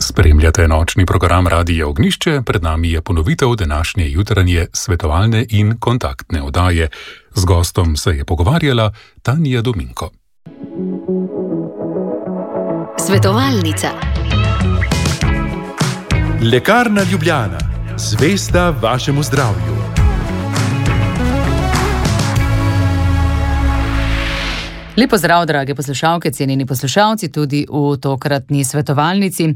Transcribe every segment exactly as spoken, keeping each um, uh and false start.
Spremljate nočni program Radia Ognjišče, pred nami je ponovitev današnje jutranje svetovalne in kontaktne oddaje. Z gostom se je pogovarjala Tanja Dominko. Svetovalnica. Lekarna Ljubljana, zvesta vašemu zdravju. Lep pozdrav, drage poslušalke, cenjeni poslušalci, tudi v tokratni svetovalnici.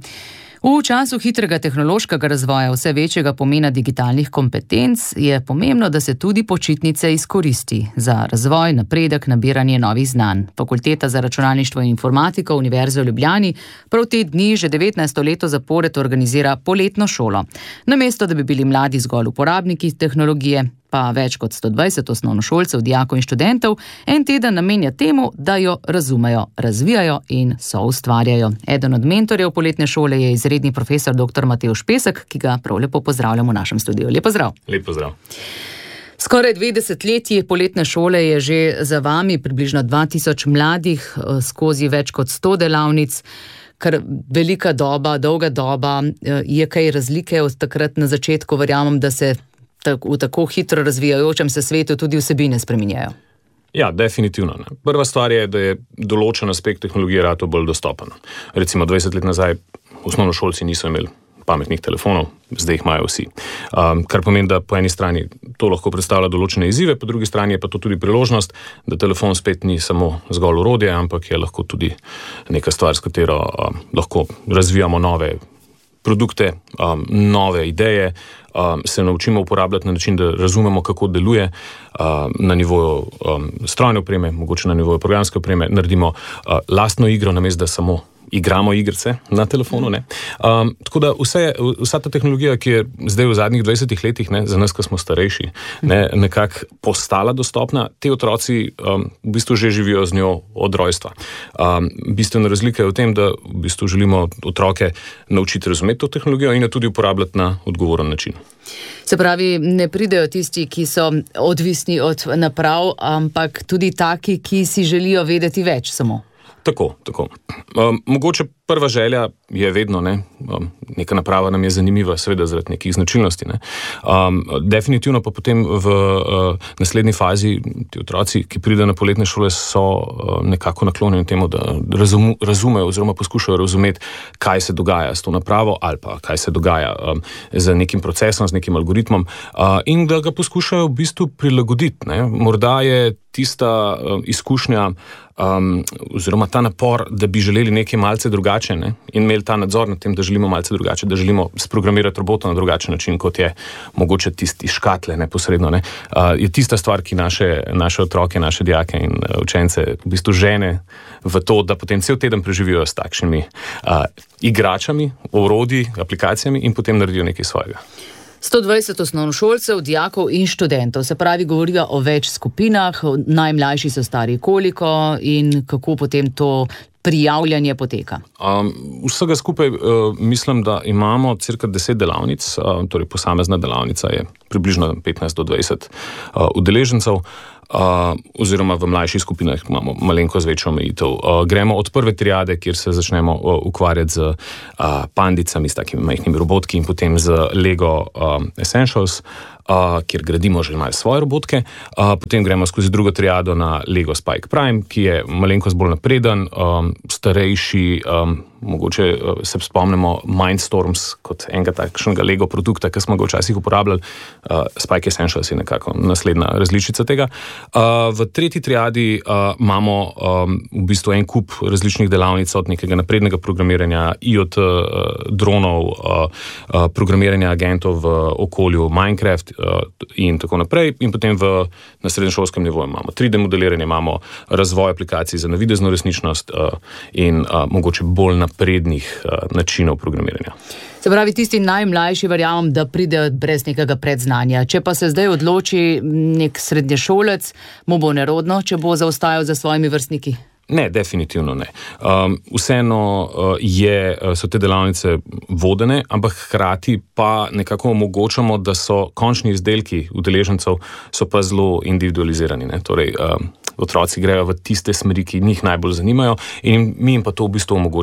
V času hitrega tehnološkega razvoja, vse večjega pomena digitalnih kompetenc, je pomembno, da se tudi počitnice izkoristi za razvoj, napredek, nabiranje novih znanj. Fakulteta za računalništvo in informatiko Univerze v Ljubljani prav te dni že devetnajsto leto zapored organizira poletno šolo. Namesto, da bi bili mladi zgolj uporabniki tehnologije, pa več kot sto dvajset osnovnošolcev, dijakov in študentov en teden namenja temu, da jo razumejo, razvijajo in soustvarjajo. Eden od mentorjev poletne šole je izredni profesor dr. Matevž Pesek, ki ga prav lepo pozdravljamo v našem studiu. Lep pozdrav. Lep pozdrav. Skoraj dve desetletji poletne šole je že za vami, približno dva tisoč mladih, skozi več kot sto delavnic. Kar velika doba, dolga doba, je kaj razlike od takrat na začetku, verjamem, da se v tako hitro razvijajočem se svetu tudi vsebine spreminjajo. Ja, definitivno. Ne. Prva stvar je, da je določen aspekt tehnologije rato bolj dostopen. Recimo dvajset let nazaj osnovnošolci niso imeli pametnih telefonov, zdaj jih imajo vsi. Um, kar pomeni, da po eni strani to lahko predstavlja določene izzive, po drugi strani je pa to tudi priložnost, da telefon spet ni samo zgolj orodje, ampak je lahko tudi neka stvar, s katero um, lahko razvijamo nove produkte, um, nove ideje, um, se naučimo uporabljati na način, da razumemo, kako deluje um, na nivoju um, strojne opreme, mogoče na nivoju programske opreme, naredimo uh, lastno igro, namesto da samo igramo igrice na telefonu. Ne? Um, tako da vse, vsa ta tehnologija, ki je zdaj v zadnjih dvajsetih letih, ne, za nas, ko smo starejši, ne, nekako postala dostopna, te otroci um, v bistvu že živijo z njo od rojstva. Um, bistvena razlika je v tem, da v bistvu želimo otroke naučiti razumeti to tehnologijo in jo tudi uporabljati na odgovoren način. Se pravi, ne pridejo tisti, ki so odvisni od naprav, ampak tudi taki, ki si želijo vedeti več samo. Tako, tako. Um, mogoče prva želja je vedno, ne, um, neka naprava nam je zanimiva, seveda zaradi nekih značilnosti. Ne. Um, definitivno pa potem v uh, naslednji fazi ti otroci, ki pridejo na poletne šole, so uh, nekako naklonjeni temu, da razum, razumejo oziroma poskušajo razumeti, kaj se dogaja s to napravo ali pa kaj se dogaja um, z nekim procesom, z nekim algoritmom uh, in da ga poskušajo v bistvu prilagoditi. Ne. Morda je tista uh, izkušnja Um, oziroma ta napor, da bi želeli nekaj malce drugače, ne? In imeli ta nadzor nad tem, da želimo malce drugače, da želimo sprogramirati robota na drugačen način, kot je mogoče tisti škatle neposredno. Ne? Uh, je tista stvar, ki naše, naše otroke, naše dijake in uh, učence v bistvu žene v to, da potem cel teden preživijo s takšnimi uh, igračami, orodji, aplikacijami in potem naredijo nekaj svojega. sto dvajset osnovnošolcev, dijakov in študentov, se pravi, govorijo o več skupinah, najmlajši so stari koliko in kako potem to prijavljanje poteka? Um, vsega skupaj uh, mislim, da imamo cirka deset delavnic, uh, torej posamezna delavnica je približno petnajst do dvajset uh, udeležencev. Uh, oziroma v mlajših skupinah imamo malenko z večjo omejitev. Uh, gremo od prve triade, kjer se začnemo uh, ukvarjati z uh, pandicami, s takimi majhnimi robotki in potem z Lego um, Essentials, uh, kjer gradimo že malo svoje robotke. Uh, potem gremo skozi drugo triado na Lego Spike Prime, ki je malenkost bolj napreden, um, starejši, um, mogoče uh, se spomnimo Mindstorms kot enega takšnega Lego produkta, ki smo ga včasih uporabljali. Uh, Spike Essentials je nekako naslednja različica tega. Uh, v tretji triadi uh, imamo um, v bistvu en kup različnih delavnic, od nekega naprednega programiranja, I O T, uh, dronov, uh, uh, programiranja agentov v okolju Minecraft uh, in tako naprej. In potem v, na srednješolskem nivoju imamo tri D modeliranje, imamo razvoj aplikacij za navidezno resničnost uh, in uh, mogoče bolj naprednih uh, načinov programiranja. Se pravi, tisti najmlajši, verjamem, da pridejo brez nekega predznanja. Če pa se zdaj odloči nek srednješolec, mu bo nerodno, če bo zaostajal za svojimi vrstniki? Ne, definitivno ne. Um, vseeno uh, je, so te delavnice vodene, ampak hkrati pa nekako omogočamo, da so končni izdelki udeležencev so pa zelo individualizirani. Ne? Torej, um, otroci grejo v tiste smeri, ki njih najbolj zanimajo in mi jim pa to v bistvu omogočamo.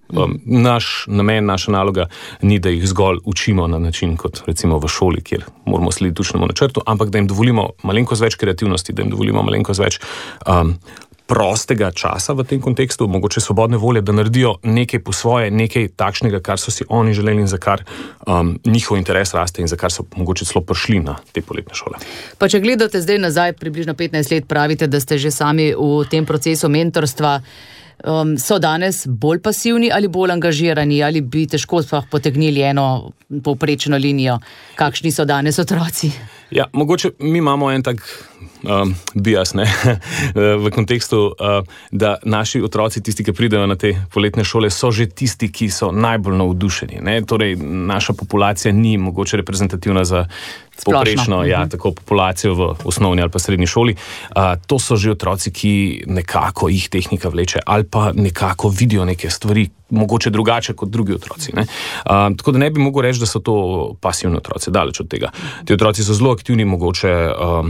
Um, naš namen, naša naloga ni, da jih zgolj učimo na način, kot recimo v šoli, kjer moramo slediti učnemu načrtu, ampak da jim dovolimo malenkost več kreativnosti, da jim dovolimo malenkost več um, prostega časa v tem kontekstu, mogoče svobodne volje, da naredijo nekaj po svoje, nekaj takšnega, kar so si oni želeli in za kar um, njihov interes raste in za kar so mogoče celo prišli na te poletne šole. Pa če gledate zdaj nazaj, približno petnajst let, pravite, da ste že sami v tem procesu mentorstva, um, so danes bolj pasivni ali bolj angažirani, ali bi težko sploh potegnili eno povprečno linijo? Kakšni so danes otroci? Ja, mogoče mi imamo en tak um, bias, ne, v kontekstu, uh, da naši otroci, tisti, ki pridejo na te poletne šole, so že tisti, ki so najbolj navdušeni, ne, torej naša populacija ni mogoče reprezentativna za povprečno, ja, tako populacijo v osnovni ali pa srednji šoli. Uh, to so že otroci, ki nekako jih tehnika vleče ali pa nekako vidijo neke stvari, mogoče drugače kot drugi otroci, ne. Uh, tako da ne bi mogel reči, da so to pasivni otroci, daleč od tega. Ti otroci so zelo aktivni, mogoče, um,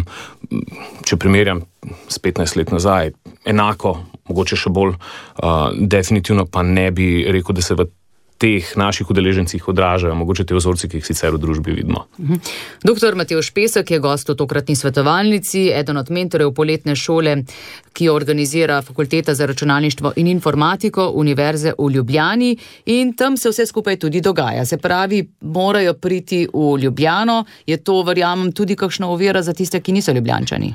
če primerjam s petnajst let nazaj, enako, mogoče še bolj, uh, definitivno pa ne bi rekel, da se v teh naših udeležencih odražajo mogoče te vzorci, ki jih sicer v družbi vidimo. Doktor Matevž Pesek je gost v tokratni svetovalnici, eden od mentorjev poletne šole, ki jo organizira Fakulteta za računalništvo in informatiko Univerze v Ljubljani, in tam se vse skupaj tudi dogaja. Se pravi, morajo priti v Ljubljano. Je to, verjamem, tudi kakšna ovira za tiste, ki niso Ljubljančani?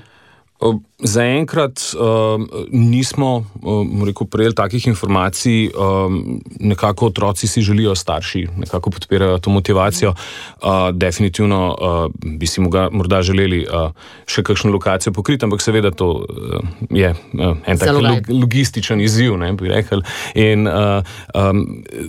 Zaenkrat um, nismo um, rekel, prejeli takih informacij, um, nekako otroci si želijo, starši nekako podpirajo to motivacijo. Uh, definitivno uh, bi si moga, morda želeli uh, še kakšno lokacijo pokriti, ampak seveda to uh, je uh, en tak log, logističen izziv, ne, bi rekel. In uh, um,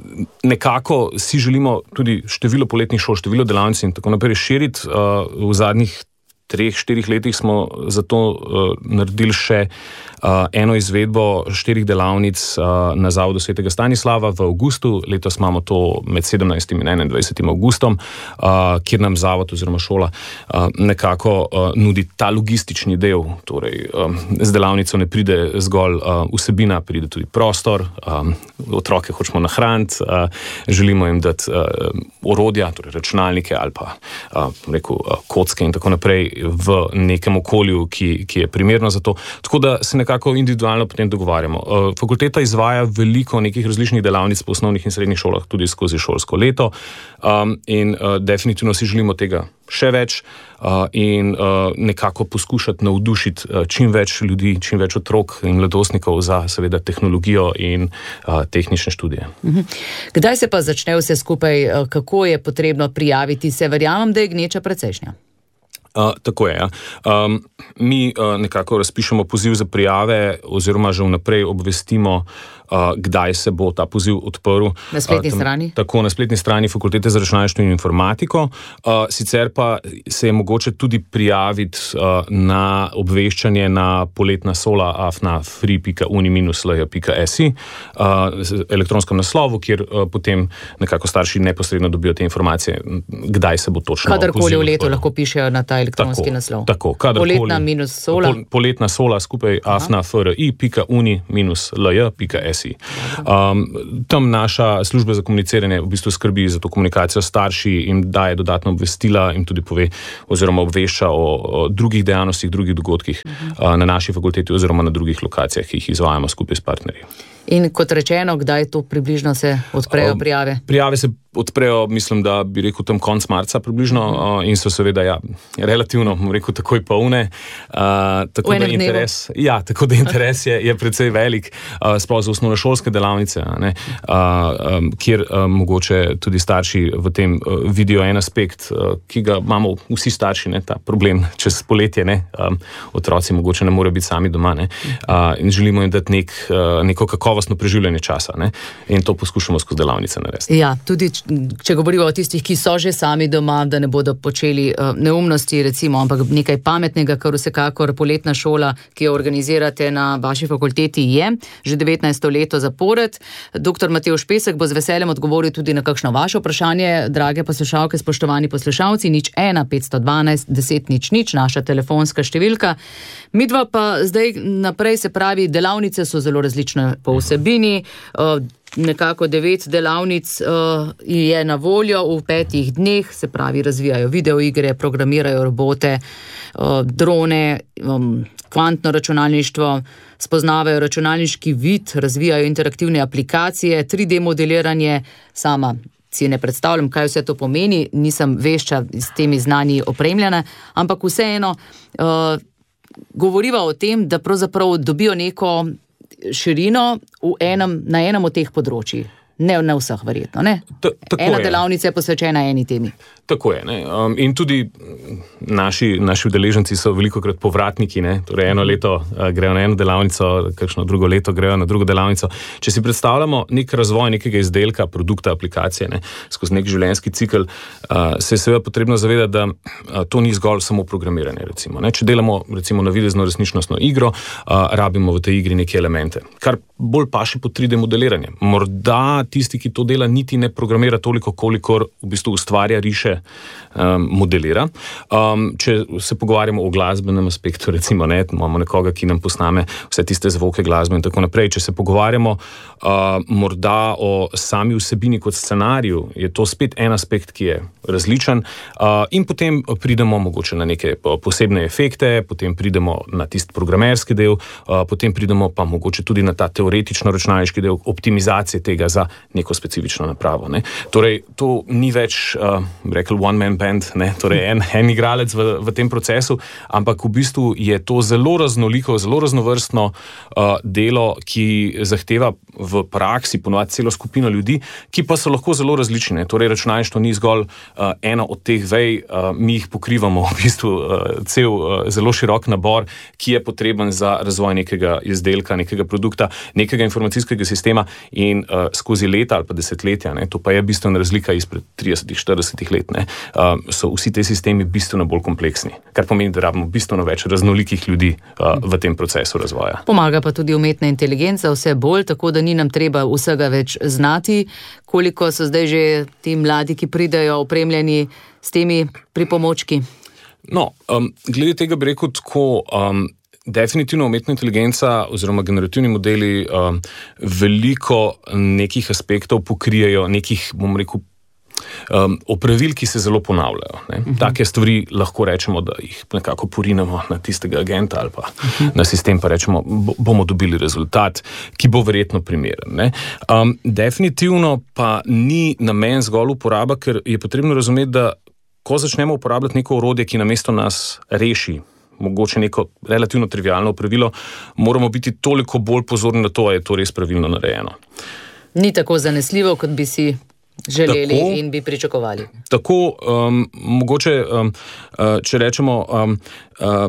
nekako si želimo tudi število poletnih šol, število delavnic in tako naprej širiti. Uh, v zadnjih treh, štirih letih smo zato uh, naredili še uh, eno izvedbo štirih delavnic uh, na Zavodu svetega Stanislava v avgustu. Letos imamo to med sedemnajstim in enaindvajsetim avgustom, uh, kjer nam zavod oziroma šola uh, nekako uh, nudi ta logistični del. Torej, um, z delavnico ne pride zgolj uh, vsebina, pride tudi prostor, um, otroke hočemo nahraniti, uh, želimo jim dati uh, orodja, torej računalnike ali pa uh, rekel, uh, kocke in tako naprej, v nekem okolju, ki, ki je primerno za to. Tako da se nekako individualno potem dogovarjamo. Fakulteta izvaja veliko nekih različnih delavnic po osnovnih in srednjih šolah tudi skozi šolsko leto um, in uh, definitivno si želimo tega še več uh, in uh, nekako poskušati navdušiti uh, čim več ljudi, čim več otrok in mladostnikov za seveda tehnologijo in uh, tehnične študije. Kdaj se pa začne vse skupaj, kako je potrebno prijaviti se? Verjamem, da je gneča precejšnja. Uh, tako je, ja. Um, mi uh, nekako razpišemo poziv za prijave oziroma že vnaprej obvestimo, uh, kdaj se bo ta poziv odprl. Na spletni uh, tam, strani? Tako, na spletni strani Fakultete za računalništvo in informatiko. Uh, sicer pa se je mogoče tudi prijaviti uh, na obveščanje na poletna sola afna free pika uni minus l j pika s i uh, elektronskem naslovu, kjer uh, potem nekako starši neposredno dobijo te informacije, kdaj se bo točno kadarkoli v letu lahko pišejo na ta elektronski tako, naslov. Tako, poletna minus sola. Pol, poletna sola skupaj afna fri pika uni minus l j pika s i. Um, tam naša služba za komuniciranje v bistvu skrbi za to komunikacijo starši, jim daje dodatno obvestila, jim tudi pove oziroma obvešča o, o drugih dejavnostih, drugih dogodkih uh-huh. uh, na naši fakulteti oziroma na drugih lokacijah, ki jih izvajamo skupaj s partnerji. In kot rečeno, kdaj to približno se odprejo prijave? Prijave se odprejo, mislim, da bi rekel tam konc marca približno uh, in so seveda ja, relativno, bom rekel, takoj polne. Uh, tako, da interes, ja, tako da interes je, je precej velik, uh, sploh za osnovnošolske delavnice, ne, uh, um, kjer uh, mogoče tudi starši v tem uh, vidijo en aspekt, uh, ki ga imamo vsi starši, ne, ta problem čez poletje, ne, um, otroci mogoče ne morejo biti sami doma, ne, uh, in želimo jim dati nek, uh, neko kakovostno preživljanje časa, ne, in to poskušamo skozi delavnice narediti. Ja, tudi če govorimo o tistih, ki so že sami doma, da ne bodo počeli uh, neumnosti, recimo, ampak nekaj pametnega, kar vsekakor poletna šola, ki jo organizirate na vaši fakulteti, je že devetnajsto leto zapored. Doktor Matevž Pesek bo z veseljem odgovoril tudi na kakšno vaše vprašanje, drage poslušalke, spoštovani poslušalci, nič ena petsto dvanajst deset nič nič, naša telefonska številka. Midva pa zdaj naprej, se pravi, delavnice so zelo različne po vsebini, uh, nekako devet delavnic uh, je na voljo v petih dneh, se pravi, razvijajo videoigre, programirajo robote, uh, drone, um, kvantno računalništvo, spoznavajo računalniški vid, razvijajo interaktivne aplikacije, tri D modeliranje, sama si ne predstavljam, kaj vse to pomeni, nisem vešča s temi znanji opremljena, ampak vseeno uh, govoriva o tem, da pravzaprav dobijo neko širino v enem, na enem od teh področij. Ne na vseh, verjetno, ne? Ta, Ena je. delavnica je posvečena eni temi. Tako je. Ne? Um, in tudi naši, naši udeleženci so velikokrat povratniki. Ne? Torej eno leto uh, grejo na eno delavnico, kakšno drugo leto grejo na drugo delavnico. Če si predstavljamo nek razvoj nekega izdelka, produkta, aplikacije, ne? skozi nek življenjski cikel, uh, se je seveda potrebno zavedati, da uh, to ni zgolj samo programiranje. Recimo, ne? Če delamo recimo navidezno resničnostno igro, uh, rabimo v tej igri neke elemente, kar bolj paše pod tri D modeliranje. Morda tisti, ki to dela, niti ne programira toliko, kolikor v bistvu ustvarja, riše, um, modelira. Um, če se pogovarjamo o glasbenem aspektu, recimo, ne, imamo nekoga, ki nam posname vse tiste zvoke glasbe in tako naprej. Če se pogovarjamo uh, morda o sami vsebini kot scenariju, je to spet en aspekt, ki je različen. Uh, in potem pridemo mogoče na neke posebne efekte, potem pridemo na tisti programerski del, uh, potem pridemo pa mogoče tudi na ta teoretično računalniški del optimizacije tega za neko specifično napravo. Ne. Torej, to ni več, uh, rekel, one-man band, ne, torej en, en igralec v, v tem procesu, ampak v bistvu je to zelo raznoliko, zelo raznovrstno uh, delo, ki zahteva v praksi ponovati celo skupino ljudi, ki pa so lahko zelo različni. Ne. Torej, računalništvo ni zgolj uh, eno od teh vej, uh, mi jih pokrivamo v bistvu uh, cel uh, zelo širok nabor, ki je potreben za razvoj nekega izdelka, nekega produkta, nekega informacijskega sistema in uh, skozi leta ali pa desetletja, ne, to pa je bistvena razlika izpred trideset štirideset let, ne, uh, so vsi te sistemi bistveno bolj kompleksni, kar pomeni, da rabimo bistveno več raznolikih ljudi uh, v tem procesu razvoja. Pomaga pa tudi umetna inteligenca vse bolj, tako da ni nam treba vsega več znati, koliko so zdaj že ti mladi, ki pridejo opremljeni s temi pripomočki. No, um, glede tega bi rekel tako, um, definitivno umetna inteligenca oziroma generativni modeli um, veliko nekih aspektov pokrijejo, nekih, bom rekel, um, opravil, ki se zelo ponavljajo. Ne. Uh-huh. Take stvari lahko rečemo, da jih nekako porinemo na tistega agenta ali pa uh-huh. na sistem, pa rečemo, bomo dobili rezultat, ki bo verjetno primeren. Ne. Um, definitivno pa ni namen zgolj uporaba, ker je potrebno razumeti, da ko začnemo uporabljati neko orodje, ki namesto nas reši mogoče neko relativno trivialno opravilo, moramo biti toliko bolj pozorni na to, a je to res pravilno narejeno. Ni tako zanesljivo, kot bi si želeli tako, in bi pričakovali. Tako, um, mogoče, um, uh, če rečemo um, uh,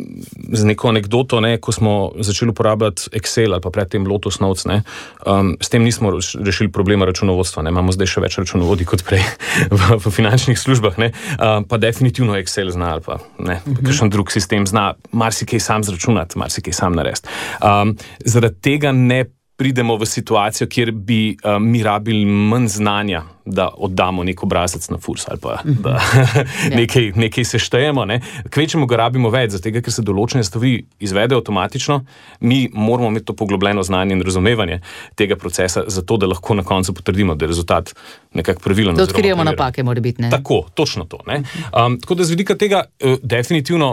z neko anekdoto, ne, ko smo začeli uporabljati Excel ali pa predtem Lotus Notes, ne, um, s tem nismo rešili problema računovodstva, ne, imamo zdaj še več računovodij kot prej v, v finančnih službah, ne, uh, pa definitivno Excel zna ali pa ne, uh-huh. kakšen drug sistem zna marsikaj sam zračunati, marsikaj sam narediti. Um, zaradi tega ne pridemo v situacijo, kjer bi uh, mi rabili manj znanja, da oddamo nek obrazec na furs ali pa da nekaj, nekaj seštejemo. Ne. Kvečemu ga rabimo več, zato ker se določene stvari izvede avtomatično, mi moramo imeti to poglobljeno znanje in razumevanje tega procesa, zato da lahko na koncu potrdimo, da je rezultat nekako pravilen. Da odkrijemo napake, mora biti, ne? Tako, točno to. Ne. Um, tako da z vidika tega uh, definitivno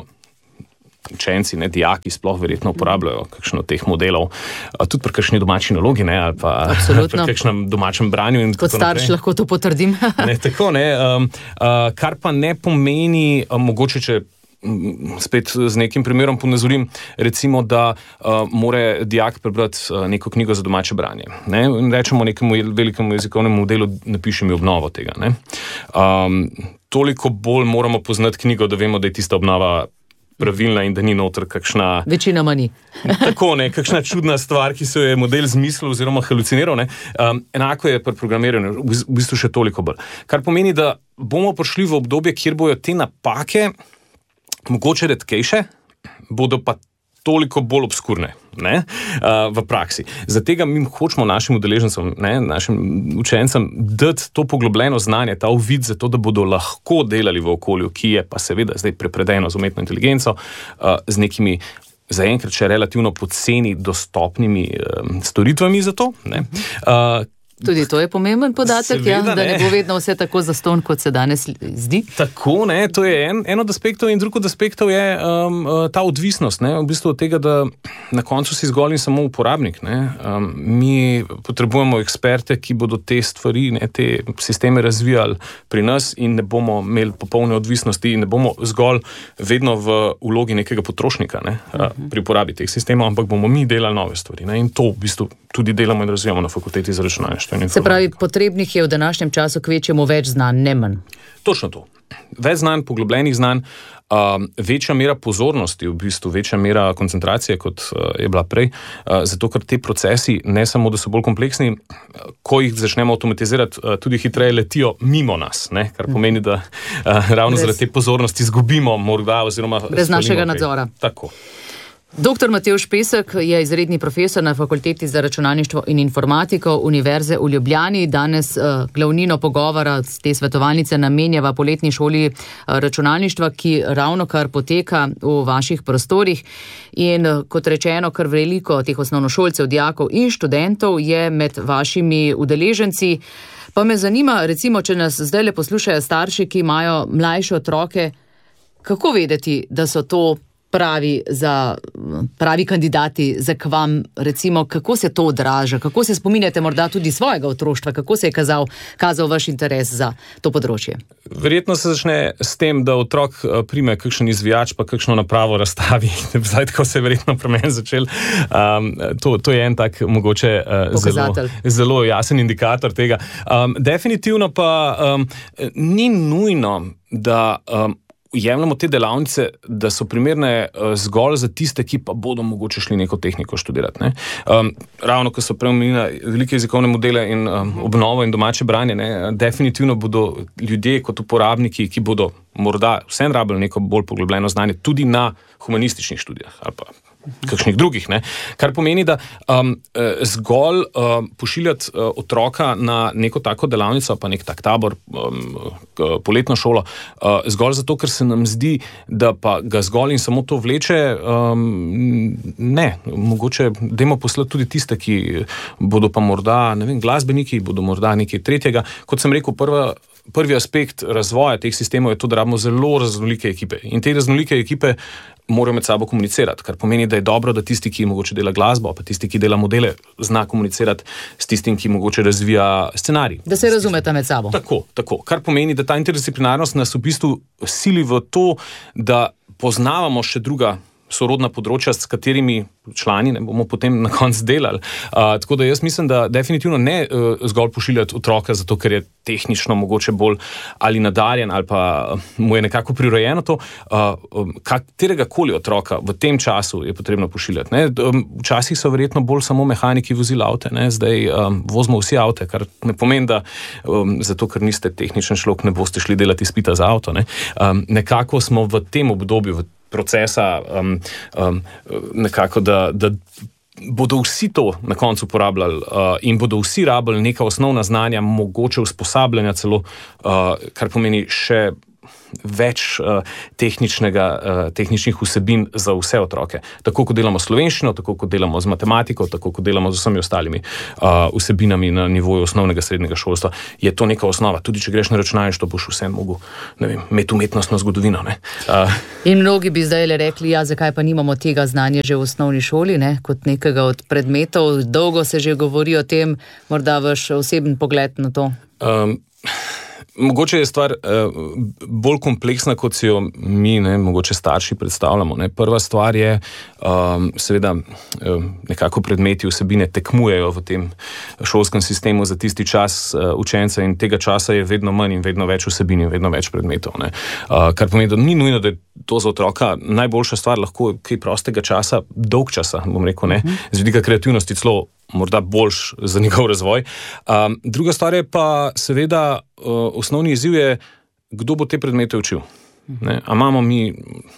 učenci, ne, dijaki sploh verjetno uporabljajo kakšno teh modelov, tudi pri kakšni domači nalogi, ne, ali pa absolutno. Pri kakšnem domačem branju. In kot starš lahko to potrdim. ne, tako, ne, um, uh, kar pa ne pomeni, um, mogoče, če spet z nekim primerom ponazorim, recimo, da uh, more dijak prebrati uh, neko knjigo za domače branje. Ne? In rečemo nekemu velikemu jezikovnemu modelu, napiši mi obnovo tega. Ne? Um, toliko bolj moramo poznati knjigo, da vemo, da je tista obnova pravilna in da ni noter kakšna... Večinoma ni. Tako, ne, kakšna čudna stvar, ki se je model zmislil oziroma haluciniral. Ne. Um, enako je pri programiranju, v bistvu še toliko bolj. Kar pomeni, da bomo prišli v obdobje, kjer bojo te napake mogoče redkejše, bodo pa toliko bolj obskurne, ne, uh, v praksi. Zatega mi hočemo našim udeležencem, ne, našim učencem dati to poglobljeno znanje, ta uvid za to, da bodo lahko delali v okolju, ki je pa seveda zdaj prepredeno z umetno inteligenco, uh, z nekimi zaenkrat še relativno poceni dostopnimi um, storitvami za to, ne, uh, Tudi to je pomemben podatek, Seveda, ja, da ne. ne bo vedno vse tako zastonj, kot se danes zdi. Tako, ne, to je en, en od aspektov in drug od aspektov je um, ta odvisnost, ne, v bistvu od tega, da na koncu si zgolj in samo uporabnik. Ne. Um, mi potrebujemo eksperte, ki bodo te stvari, ne, te sisteme razvijali pri nas in ne bomo imeli popolne odvisnosti in ne bomo zgolj vedno v vlogi nekega potrošnika, ne, uh-huh. pri uporabi teh sistemov, ampak bomo mi delali nove stvari. Ne, in to v bistvu tudi delamo in razvijamo na fakulteti za računalništvo. Se pravi, potrebnih je v današnjem času kvečjemu več znanj, ne manj. Točno to. Več znanj, poglobljenih znanj, um, večja mera pozornosti, v bistvu večja mera koncentracije, kot uh, je bila prej, uh, zato ker te procesi ne samo, da so bolj kompleksni, ko jih začnemo avtomatizirati, uh, tudi hitreje letijo mimo nas, ne? Kar pomeni, da uh, ravno Brez... zaradi te pozornosti izgubimo morda oziroma... Brez našega nadzora. Tako. Doktor Matevž Pesek je izredni profesor na Fakulteti za računalništvo in informatiko Univerze v Ljubljani. Danes uh, glavnino pogovora z te svetovalnice namenjava poletni šoli uh, računalništva, ki ravno kar poteka v vaših prostorih. In uh, kot rečeno, kar veliko teh osnovnošolcev, dijakov in študentov je med vašimi udeleženci. Pa me zanima, recimo, če nas zdaj le poslušajo starši, ki imajo mlajše otroke, kako vedeti, da so to pravi, za, pravi kandidati za k vam, recimo, kako se to odraža, kako se spominjate morda tudi svojega otroštva, kako se je kazal, kazal vaš interes za to področje? Verjetno se začne s tem, da otrok prime kakšen izvijač, pa kakšno napravo razstavi. Zdaj, tako se je verjetno pri meni začel. Um, to, to je en tak mogoče uh, zelo, zelo jasen indikator tega. Um, definitivno pa um, ni nujno, da um, jemljamo te delavnice, da so primerne uh, zgolj za tiste, ki pa bodo mogoče šli neko tehniko študirati. Ne? Um, ravno, ko so preomenili velike jezikovne modele in um, obnovo in domače branje, ne? Definitivno bodo ljudje kot uporabniki, ki bodo morda vsem rabili neko bolj poglobljeno znanje, tudi na humanističnih študijah ali pa kakšnih drugih, ne? Kar pomeni, da um, zgolj um, pošiljati uh, otroka na neko tako delavnico, pa nek tak tabor, um, poletno šolo, uh, zgolj zato, ker se nam zdi, da pa ga zgolj in samo to vleče, um, ne, mogoče dajmo poslati tudi tiste, ki bodo pa morda, ne vem, glasbeniki, bodo morda nekaj tretjega. Kot sem rekel, prva Prvi aspekt razvoja teh sistemov je to, da rabimo zelo raznolike ekipe. In te raznolike ekipe morajo med sabo komunicirati, kar pomeni, da je dobro, da tisti, ki mogoče dela glasbo, pa tisti, ki dela modele, zna komunicirati s tistim, ki mogoče razvija scenarij. Da se razumete med sabo. Tako, tako. Kar pomeni, da ta interdisciplinarnost nas v bistvu sili v to, da poznavamo še druga sorodna področja, s katerimi člani ne bomo potem na koncu delali. Uh, tako da jaz mislim, da definitivno ne uh, zgolj pošiljati otroka, zato ker je tehnično mogoče bolj ali nadarjen, ali pa mu je nekako prirojeno to. Uh, um, katerega koli otroka v tem času je potrebno pošiljati. Ne? Um, včasih so verjetno bolj samo mehaniki vozili avte, ne? Zdaj um, vozimo vsi avte, kar ne pomeni, da um, zato, ker niste tehničen človek, ne boste šli delati izpita za avto. Ne? Um, nekako smo v tem obdobju, v procesa um, um, nekako, da, da bodo vsi to na koncu uporabljali uh, in bodo vsi rabili neka osnovna znanja, mogoče usposabljanja celo, uh, kar pomeni še več uh, tehničnega, uh, tehničnih vsebin za vse otroke. Tako, kot delamo slovenščino, tako, kot delamo z matematiko, tako, kot delamo z vsemi ostalimi uh, vsebinami na nivoju osnovnega srednjega šolstva, je to neka osnova. Tudi, če greš na računalništvo, boš vsem mogel, ne vem, imeti umetnostno zgodovino. Ne? Uh, in mnogi bi zdaj le rekli, ja, zakaj pa nimamo tega znanja že v osnovni šoli, ne? Kot nekega od predmetov. Dolgo se že govori o tem, morda vaš oseben pogled na to. Um, Mogoče je stvar uh, bolj kompleksna, kot si jo mi, ne, mogoče starši predstavljamo. Ne. Prva stvar je, um, seveda, um, nekako predmeti vsebine tekmujejo v tem šolskem sistemu za tisti čas uh, učenca in tega časa je vedno manj in vedno več vsebin in vedno več predmetov. Ne. Uh, kar pomeni, da ni nujno, da je to za otroka najboljša stvar, lahko kaj prostega časa, dolg časa, bom rekel, ne, z vidika kreativnosti celo morda boljš za njegov razvoj. Um, druga stvar je pa seveda uh, osnovni izziv je, kdo bo te predmete učil. Ne? A imamo mi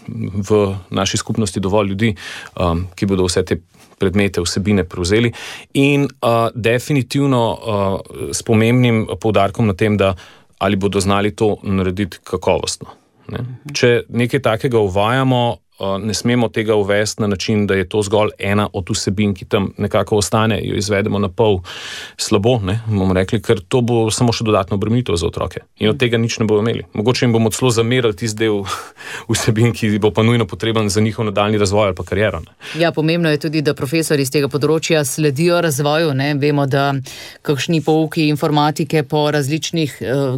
v naši skupnosti dovolj ljudi, um, ki bodo vse te predmete, vsebine prevzeli in uh, definitivno uh, s pomembnim poudarkom na tem, da ali bodo znali to narediti kakovostno. Ne? Če nekaj takega uvajamo, ne smemo tega uvesti na način, da je to zgolj ena od vsebin, ki tam nekako ostane, jo izvedemo na pol slabo, ne, bomo rekli, ker to bo samo še dodatno obremenitev za otroke. In od tega nič ne bodo imeli. Mogoče jim bomo celo zamerali tisti del vsebin, ki bo pa nujno potreben za njihov nadaljnji razvoj ali pa kariero. Ne. Ja, pomembno je tudi, da profesori iz tega področja sledijo razvoju, ne. Vemo, da kakšni pouki informatike po različnih uh,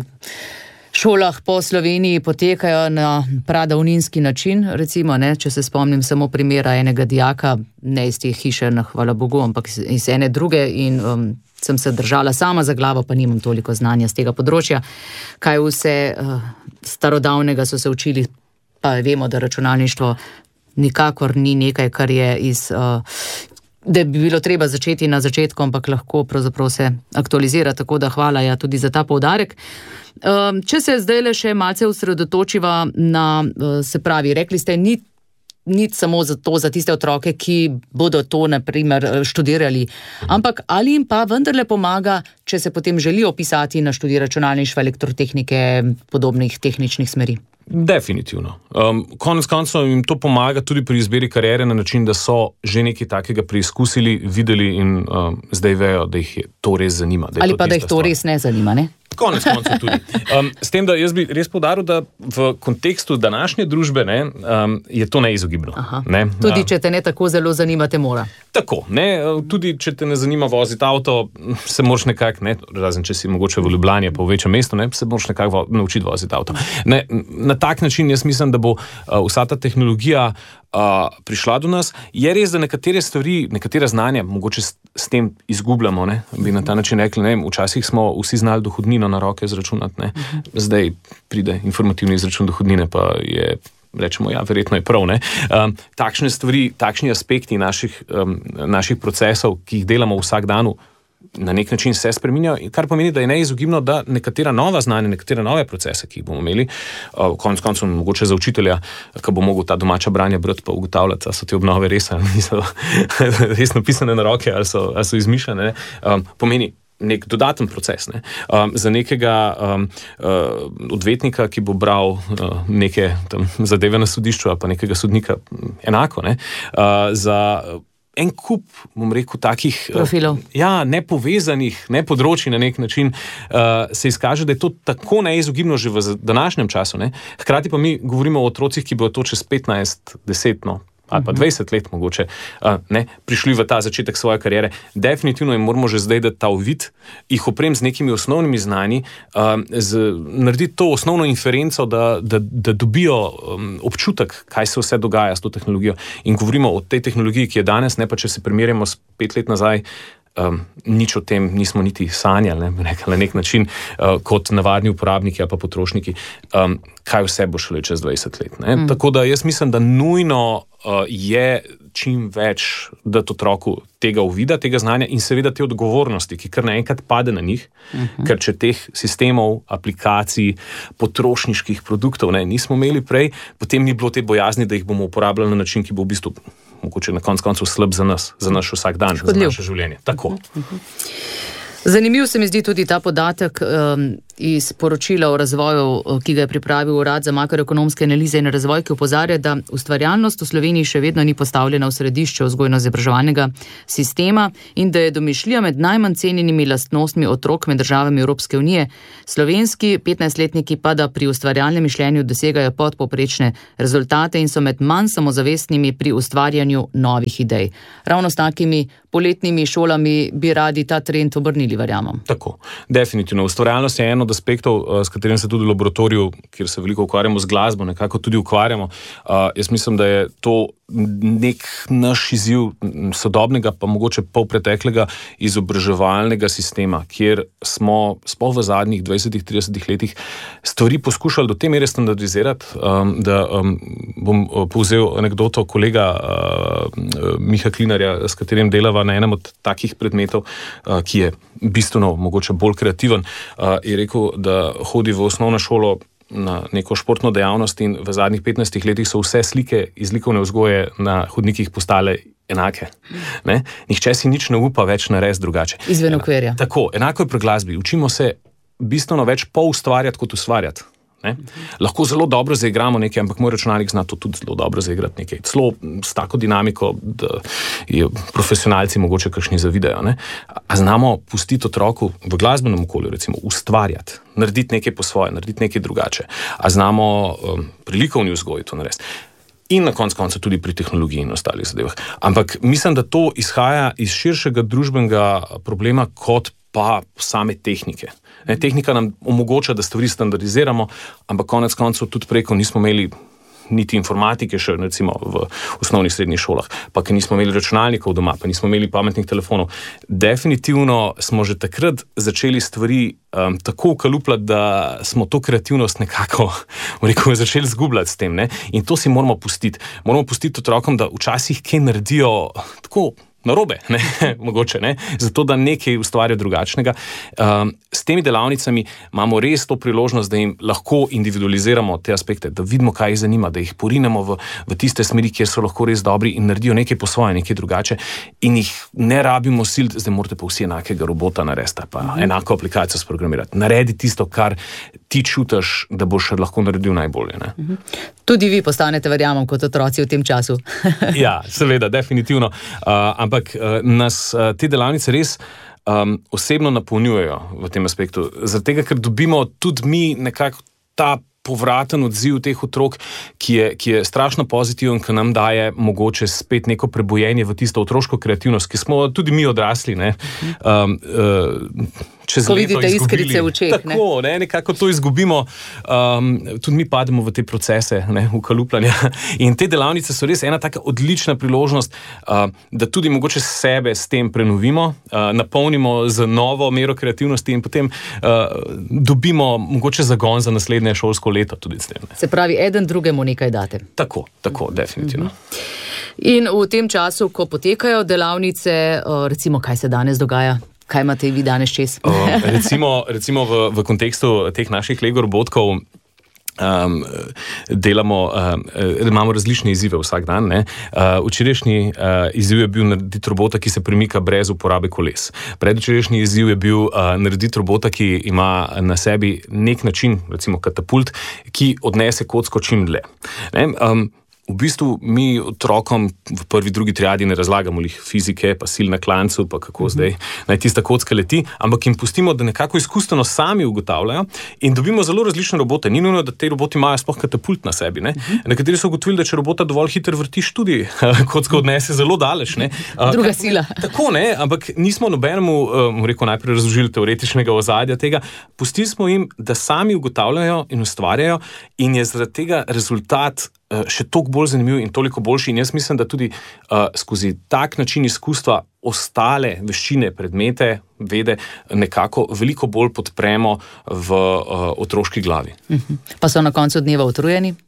šolah po Sloveniji potekajo na pradavninski način, recimo, ne, če se spomnim samo primera enega dijaka, ne iz teh hiše, hvala Bogu, ampak iz ene druge in um, sem se držala sama za glavo, pa nimam toliko znanja z tega področja, kaj vse uh, starodavnega so se učili, pa vemo, da računalništvo nikakor ni nekaj, kar je iz... Uh, da bi bilo treba začeti na začetku, ampak lahko pravzaprav se aktualizira, tako da hvala ja tudi za ta poudarek. Če se zdaj le še malce osredotočiva na, se pravi, rekli ste, ni, ni samo za to, za tiste otroke, ki bodo to, na primer, študirali, ampak ali jim pa vendarle pomaga, če se potem želijo pisati na študij računalništva, elektrotehnike, podobnih tehničnih smeri? Definitivno. Um, konec koncev jim to pomaga tudi pri izbiri kariere na način, da so že nekaj takega preizkusili, videli in um, zdaj vejo, da jih je to res zanima. Ali pa da jih to stvar res ne zanima, ne? Konec koncev tudi. Um, s tem, da jaz bi res poudaril, da v kontekstu današnje družbe ne, um, je to neizogibno. Ne? Tudi če te ne tako zelo zanima, te mora. Tako, ne, tudi če te ne zanima voziti avto, se moraš nekako, ne, razen če si mogoče v Ljubljani pa v večjem mestu, ne, se moraš nekako vo, naučiti voziti avto. Ne, na tak način jaz mislim, da bo uh, vsa ta tehnologija Uh, prišla do nas. Je res, da nekatere stvari, nekatere znanja mogoče s, s tem izgubljamo, ne? Bi na ta način rekli, ne, včasih smo vsi znali dohodnino na roke izračunati, ne? Zdaj pride informativni izračun dohodnine, pa je, rečemo, ja, verjetno je prav, ne? Um, takšne stvari, takšni aspekti naših, um, naših procesov, ki jih delamo vsak dan, na nek način se spreminjajo, kar pomeni, da je neizogibno, da nekatera nova znanja, nekatere nove procese, ki jih bomo imeli, uh, konec koncev mogoče za učitelja, ki bo mogel ta domača branja brati pa ugotavljati, ali so te obnove res, ali niso res napisane na roke, ali so, ali so izmišljene, um, pomeni nek dodaten proces. Ne? Um, za nekega um, uh, odvetnika, ki bo bral uh, neke tam zadeve na sodišču, ali pa nekega sodnika enako, ne? Uh, za en kup, bom rekel, takih profilov. Uh, ja, nepovezanih, ne področji na nek način, uh, se izkaže, da je to tako neizogibno že v današnjem času. Ne? Hkrati pa mi govorimo o otrocih, ki bodo to čez petnajst, deset, no, ali pa dvajset let mogoče, uh, ne, prišli v ta začetek svoje kariere. Definitivno jim moramo že zdaj dati ta uvid, jih oprem z nekimi osnovnimi znanji, uh, z, narediti to osnovno inferenco, da, da, da dobijo um, občutek, kaj se vse dogaja s to tehnologijo. In govorimo o tej tehnologiji, ki je danes, ne pa če se primerjamo s pet let nazaj, Um, nič o tem nismo niti sanjali, ne, nekaj, na nek način, uh, kot navadni uporabniki ali pa potrošniki, um, kaj vse bo šele čez dvajset let. Ne. Mm. Tako da jaz mislim, da nujno uh, je čim več dati otroku tega uvida, tega znanja in seveda te odgovornosti, ki kar naenkrat pade na njih, mm-hmm. ker če teh sistemov, aplikacij, potrošniških produktov ne, nismo imeli prej, potem ni bilo te bojazni, da jih bomo uporabljali na način, ki bo v bistvu mogoče na koncu koncev slab za nas, za naš vsak dan, Škodljiv. Za naše življenje. Tako. Zanimiv se mi zdi tudi ta podatek um, iz poročila o razvoju, ki ga je pripravil Urad za makroekonomske analize in razvoj, ki opozarja, da ustvarjalnost v Sloveniji še vedno ni postavljena v središče vzgojno-izobraževalnega sistema in da je domišljija med najmanj cenjenimi lastnostmi otrok med državami Evropske unije. Slovenski petnajstletniki pa da pri ustvarjalnem mišljenju dosegajo podpovprečne rezultate in so med manj samozavestnimi pri ustvarjanju novih idej. Ravno s takimi poletnimi šolami bi radi ta trend obrnili, verjamem. Tako, definitivno. Ustvarjalnost je eno od aspektov, s katerim se tudi v laboratoriju, kjer se veliko ukvarjamo z glasbo, nekako tudi ukvarjamo. Uh, jaz mislim, da je to nek naš izziv sodobnega, pa mogoče polpreteklega izobraževalnega sistema, kjer smo sploh v zadnjih dvajsetih, tridesetih letih stvari poskušali do te mere standardizirati, um, da um, bom povzel anekdoto kolega uh, Miha Klinarja, s katerim delava na enem od takih predmetov, uh, ki je bistveno mogoče bolj kreativen, uh, je rekel, da hodi v osnovno šolo na neko športno dejavnost in v zadnjih petnajstih letih so vse slike iz likovne vzgoje na hodnikih postale enake. Ne? Nihče si nič ne upa več narediti drugače. Izven okvirja. Tako, enako je pri glasbi. Učimo se bistveno več poustvarjati kot ustvarjati. Ne? Lahko zelo dobro zaigramo nekaj, ampak moj računalnik zna to tudi zelo dobro zaigrati nekaj. Celo s tako dinamiko, da je profesionalci mogoče kakšni zavidajo. Ne? A znamo pustiti otroku v glasbenem okolju, recimo, ustvarjati, narediti nekaj po svoje, narediti nekaj drugače. A znamo um, pri likovni vzgoji to narediti. In na koncu konca tudi pri tehnologiji in ostalih zadevah. Ampak mislim, da to izhaja iz širšega družbenega problema kot pa same tehnike. Ne, tehnika nam omogoča, da stvari standardiziramo, ampak konec koncev tudi preko nismo imeli niti informatike še recimo v osnovnih srednjih šolah, pa ker nismo imeli računalnikov doma, pa nismo imeli pametnih telefonov. Definitivno smo že takrat začeli stvari um, tako ukalupljati, da smo to kreativnost nekako rekel, začeli zgubljati s tem. Ne? In to si moramo pustiti. Moramo pustiti otrokom, da včasih kaj naredijo tako narobe, ne, mogoče, ne, zato da nekaj ustvarja drugačnega. Um, s temi delavnicami imamo res to priložnost, da jim lahko individualiziramo te aspekte, da vidimo, kaj jih zanima, da jih porinemo v, v tiste smeri, kjer so lahko res dobri in naredijo nekaj po svoje, nekaj drugače in jih ne rabimo sil, zdaj morate pa vsi enakega robota narediti, pa mhm. enako aplikacijo sprogramirati. Naredi tisto, kar ti čutiš, da boš lahko naredil najbolje. Ne. Mhm. Tudi vi postanete, verjamem, kot otroci v tem času. Ja, seveda, definitivno. Uh, ampak uh, nas uh, te delavnice res um, osebno napolnjujejo v tem aspektu. Zaradi tega, ker dobimo tudi mi nekako ta povraten odziv teh otrok, ki je, ki je strašno pozitiven, ki nam daje mogoče spet neko prebojenje v tisto otroško kreativnost, ki smo tudi mi odrasli, ne. Um, uh, Ko vidite iskrice v očeh. Tako, ne, nekako to izgubimo. Um, tudi mi pademo v te procese, ne, ukalupljanja. In te delavnice so res ena taka odlična priložnost, uh, da tudi mogoče sebe s tem prenovimo, uh, napolnimo z novo mero kreativnosti in potem uh, dobimo mogoče zagon za naslednje šolsko leto tudi s tem. Ne. Se pravi, eden drugemu nekaj date. Tako, tako, definitivno. In v tem času, ko potekajo delavnice, recimo, kaj se danes dogaja? Kaj imate vi danes čez? uh, recimo recimo v, v kontekstu teh naših Lego robotkov um, delamo, um, imamo različne izzive vsak dan. Ne? Uh, včerajšnji uh, izziv je bil narediti robota, ki se premika brez uporabe koles. Predvčerajšnji izziv je bil uh, narediti robota, ki ima na sebi nek način, recimo katapult, ki odnese kocko čim dlje. Ne? Um, V bistvu mi otrokom v prvi, drugi triadi ne razlagamo lih fizike, pa sil na klancu, pa kako zdaj naj tista kocka leti, ampak jim pustimo, da nekako izkustveno sami ugotavljajo in dobimo zelo različne robote. Ni nujno, da te roboti imajo sploh katapult na sebi. Ne? Nekateri so ugotovili, da če robota dovolj hiter vrtiš, tudi kocka odnese zelo daleč. Ne? Druga Kar, sila. Tako, ne, ampak nismo nobenemu, um, rekel, najprej razložili teoretičnega ozadja tega. Pustili smo jim, da sami ugotavljajo in ustvarjajo in je zaradi tega rezultat še toliko bolj zanimiv in toliko boljši. In jaz mislim, da tudi uh, skozi tak način izkustva ostale veščine, predmete, vede nekako veliko bolj podpremo v uh, otroški glavi. Uh-huh. Pa so na koncu dneva utrujeni?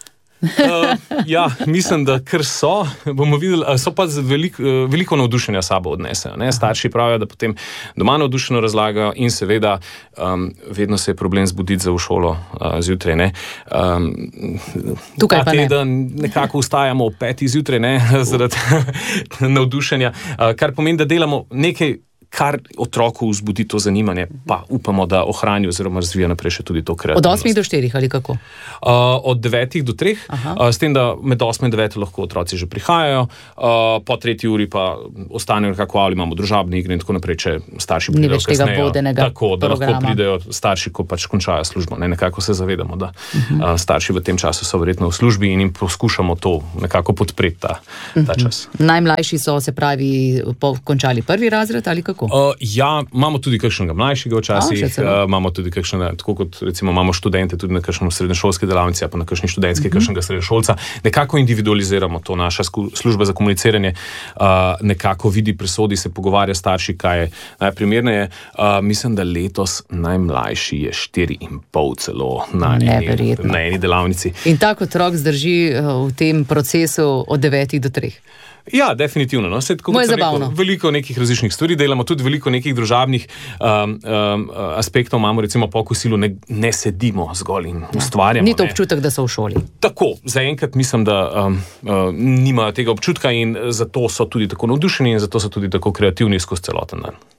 uh, ja, mislim, da kar so, bomo videli, so pa veliko, veliko navdušenja sabo odnesejo. Ne? Starši pravijo, da potem doma navdušeno razlagajo in seveda um, vedno se je problem zbuditi za v šolo uh, zjutraj. Ne? Um, Tukaj pa ne. Da nekako vstajamo ob petih zjutraj, ne? Zaradi navdušenja, uh, kar pomeni, da delamo nekaj, kar otroku vzbudi to zanimanje, pa upamo, da ohrani oziroma razvija naprej še tudi to kreativnost. Od osmih do štirih ali kako? Uh, od devetih do treh, uh, s tem, da med osmo in deveto lahko otroci že prihajajo, uh, po tretji uri pa ostanejo nekako avli, imamo družabne igre in tako naprej, če starši pridejo kasneje. Ni več tega vodenega tako, da programa. Lahko pridejo starši, ko pač končajo službo. Ne, nekako se zavedamo, da uh, starši v tem času so verjetno v službi in jim poskušamo to nekako podpreti ta, ta čas. Uh-huh. Najmlajši so, se pravi, končali prvi razred ali kako? Uh, ja, imamo tudi kakšnega mlajšega včasih, uh, imamo tudi kakšnega, tako kot recimo imamo študente tudi na kakšnem srednješolski delavnici, pa na kakšni študentski, uh-huh. kakšnega srednješolca. Nekako individualiziramo to, naša služba za komuniciranje, uh, nekako vidi, presodi, se pogovarja starši, kaj je najprimerneje. Uh, mislim, da letos najmlajši je štiri in pol celo na eni, na eni delavnici. In tak otrok zdrži v tem procesu od devetih do treh. Ja, definitivno. No. Sej, Moj zabavno. Rekel, veliko nekih različnih stvari delamo, tudi veliko nekih družabnih um, um, aspektov imamo, recimo po kosilu ne, ne sedimo zgolj in ustvarjamo. Ni to ne. občutek, da so v šoli. Tako, zaenkrat mislim, da um, uh, nimajo tega občutka in zato so tudi tako navdušeni in zato so tudi tako kreativni skozi celoten dan.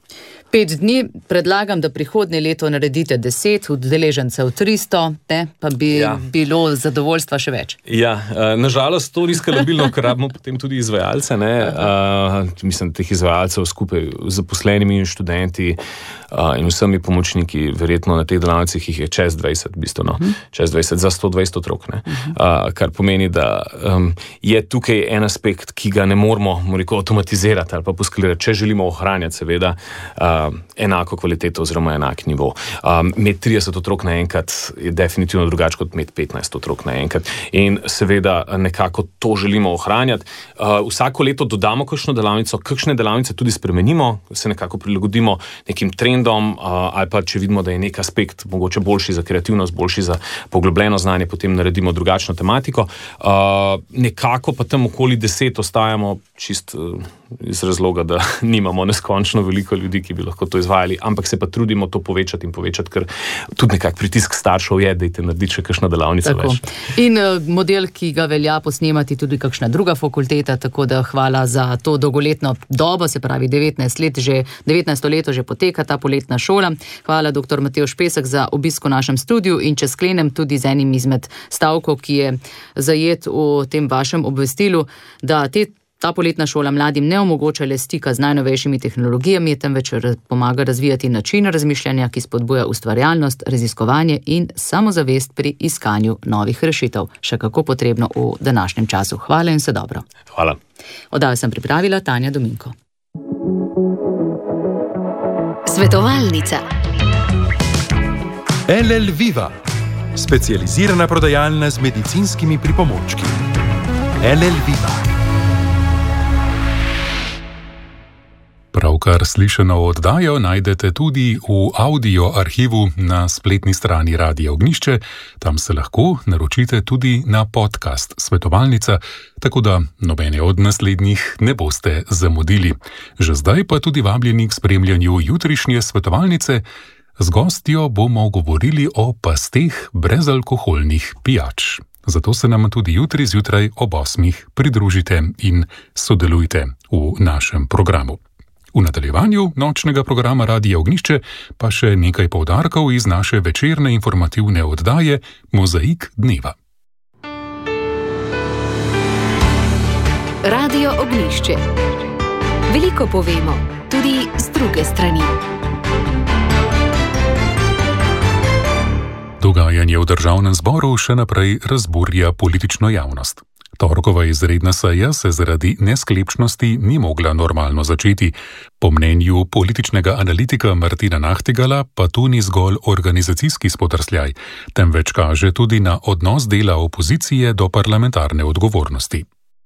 Pet dni, predlagam, da prihodnje leto naredite deset, udeležencev tristo, ne, pa bi ja. bilo zadovoljstva še več. Ja, nažalost to ni skalabilno, ker rabimo potem tudi izvajalce, ne, uh, mislim, teh izvajalcev skupaj z zaposlenimi in študenti uh, in vsemi pomočniki, verjetno na teh delavnicah jih je čez dvajset, bistveno, uh-huh. čez dvajset, za sto dvajset otrok, ne, uh-huh. uh, kar pomeni, da um, je tukaj en aspekt, ki ga ne moramo, moramo avtomatizirati ali pa poskalirati, če želimo ohranjati, seveda, uh, enako kvaliteto oziroma enak nivo. Um, med trideset otrok naenkrat je definitivno drugače kot med petnajst otrok naenkrat. In seveda nekako to želimo ohranjati. Uh, vsako leto dodamo kakšno delavnico, kakšne delavnice tudi spremenimo, se nekako prilagodimo nekim trendom, uh, ali pa če vidimo, da je nek aspekt mogoče boljši za kreativnost, boljši za poglobljeno znanje, potem naredimo drugačno tematiko. Uh, nekako pa tam okoli deset ostajamo čist uh, iz razloga, da nimamo neskončno veliko ljudi, ki bi lahko to izvajali, ampak se pa trudimo to povečati in povečati, ker tudi nekak pritisk staršev je, dajte narediti še kakšna delavnica tako. Več. In uh, model, ki ga velja posnemati tudi kakšna druga fakulteta, tako da hvala za to dolgoletno dobo, se pravi devetnajst let, že devetnajsto leto že poteka ta poletna šola. Hvala doktor Matevž Pesek za obisk v našem studiu in če sklenem tudi z enim izmed stavkov, ki je zajet v tem vašem obvestilu, da te Ta poletna šola mladim ne omogoča le stika z najnovejšimi tehnologijami, temveč pomaga razvijati način razmišljanja, ki spodbuja ustvarjalnost, raziskovanje in samozavest pri iskanju novih rešitev. Še kako potrebno v današnjem času. Hvala in vse dobro. Hvala. Oddajo sem pripravila Tanja Dominko. Svetovalnica. L L Viva, specializirana prodajalna z medicinskimi pripomočki. L L Viva. Pravkar slišano oddajo najdete tudi v audio arhivu na spletni strani Radia Ognjišče, tam se lahko naročite tudi na podcast Svetovalnica, tako da nobene od naslednjih ne boste zamudili. Že zdaj pa tudi vabljeni k spremljanju jutrišnje Svetovalnice. Z gostjo bomo govorili o pasteh brezalkoholnih pijač. Zato se nam tudi jutri zjutraj ob osmih pridružite in sodelujte v našem programu. V nadaljevanju nočnega programa Radia Ognjišče pa še nekaj poudarkov iz naše večerne informativne oddaje Mozaik dneva. Radio Ognjišče. Veliko povemo, tudi z druge strani. Dogajanje v državnem zboru še naprej razburja politično javnost. Torkova izredna seja se zaradi nesklepčnosti ni mogla normalno začeti. Po mnenju političnega analitika Martina Nahtigala pa tu ni zgolj organizacijski spodrsljaj, temveč kaže tudi na odnos dela opozicije do parlamentarne odgovornosti.